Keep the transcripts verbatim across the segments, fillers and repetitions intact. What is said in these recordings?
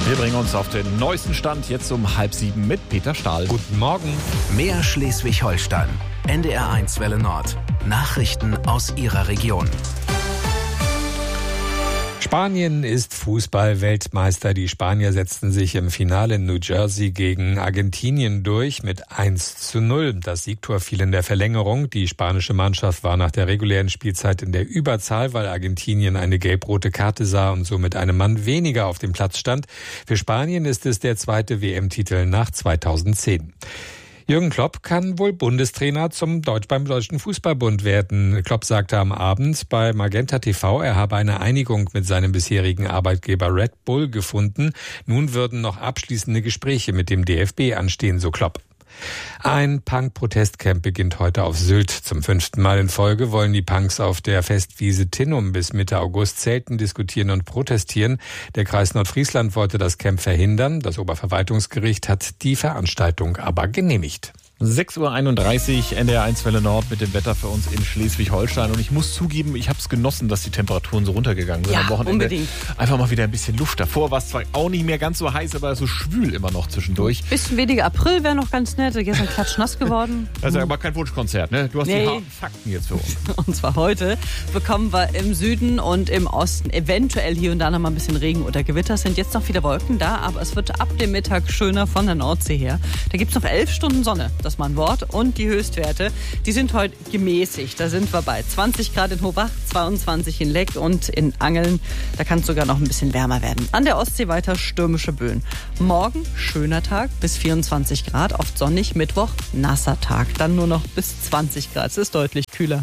Wir bringen uns auf den neuesten Stand jetzt um halb sieben mit Peter Stahl. Guten Morgen. Mehr Schleswig-Holstein. N D R eins Welle Nord. Nachrichten aus Ihrer Region. Spanien ist Fußball-Weltmeister. Die Spanier setzten sich im Finale in New Jersey gegen Argentinien durch mit eins zu null. Das Siegtor fiel in der Verlängerung. Die spanische Mannschaft war nach der regulären Spielzeit in der Überzahl, weil Argentinien eine gelb-rote Karte sah und somit einem Mann weniger auf dem Platz stand. Für Spanien ist es der zweite W M-Titel nach zweitausendzehn. Jürgen Klopp kann wohl Bundestrainer zum Deutsch beim Deutschen Fußballbund werden. Klopp sagte am Abend bei Magenta T V, er habe eine Einigung mit seinem bisherigen Arbeitgeber Red Bull gefunden. Nun würden noch abschließende Gespräche mit dem D F B anstehen, so Klopp. Ein Punk-Protestcamp beginnt heute auf Sylt. Zum fünften Mal in Folge wollen die Punks auf der Festwiese Tinnum bis Mitte August zelten, diskutieren und protestieren. Der Kreis Nordfriesland wollte das Camp verhindern. Das Oberverwaltungsgericht hat die Veranstaltung aber genehmigt. sechs Uhr einunddreißig, N D R eins Welle Nord mit dem Wetter für uns in Schleswig-Holstein. Und ich muss zugeben, ich habe es genossen, dass die Temperaturen so runtergegangen sind ja, am Wochenende. Unbedingt. Einfach mal wieder ein bisschen Luft. Davor war es zwar auch nicht mehr ganz so heiß, aber so schwül immer noch zwischendurch. Bisschen weniger April wäre noch ganz nett. Gestern klatschnass geworden. Das ist aber kein Wunschkonzert, ne? Du hast Nee. die harten Fakten jetzt für uns. Und zwar heute bekommen wir im Süden und im Osten eventuell hier und da noch mal ein bisschen Regen oder Gewitter. Es sind jetzt noch viele Wolken da, aber es wird ab dem Mittag schöner von der Nordsee her. Da gibt es noch elf Stunden Sonne, das ist mal ein Wort. Und die Höchstwerte, die sind heute gemäßigt. Da sind wir bei zwanzig Grad in Hobach, zweiundzwanzig in Leck und in Angeln. Da kann es sogar noch ein bisschen wärmer werden. An der Ostsee weiter stürmische Böen. Morgen schöner Tag bis vierundzwanzig Grad, oft sonnig. Mittwoch nasser Tag, dann nur noch bis zwanzig Grad. Es ist deutlich kühler.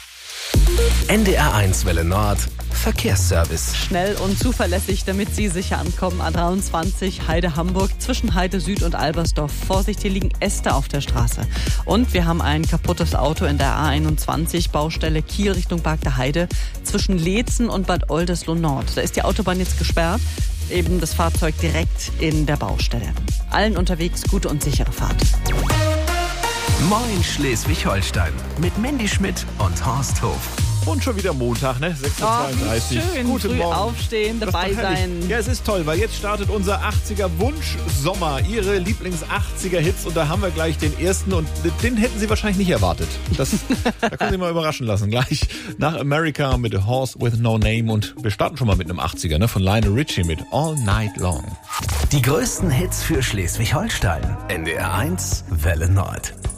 N D R eins Welle Nord. Verkehrsservice. Schnell und zuverlässig, damit Sie sicher ankommen. A dreiundzwanzig Heide-Hamburg zwischen Heide Süd und Albersdorf. Vorsicht, hier liegen Äste auf der Straße. Und wir haben ein kaputtes Auto in der A einundzwanzig, Baustelle Kiel Richtung Park der Heide, zwischen Leetzen und Bad Oldesloe Nord. Da ist die Autobahn jetzt gesperrt. Eben das Fahrzeug direkt in der Baustelle. Allen unterwegs gute und sichere Fahrt. Moin Schleswig-Holstein. Mit Mandy Schmidt und Horst Hof. Und schon wieder Montag, ne? sechs Uhr zweiunddreißig. Oh, schön, Guten früh Morgen. aufstehen, Das ist dabei doch herrlich. sein. Ja, es ist toll, weil jetzt startet unser achtziger Wunsch-Sommer. Ihre Lieblings-achtziger-Hits. Und da haben wir gleich den ersten. Und den hätten Sie wahrscheinlich nicht erwartet. Das, da können Sie mal überraschen lassen. Gleich nach America mit A Horse with No Name. Und wir starten schon mal mit einem achtziger, ne? Von Lionel Richie mit All Night Long. Die größten Hits für Schleswig-Holstein. N D R eins Welle Nord.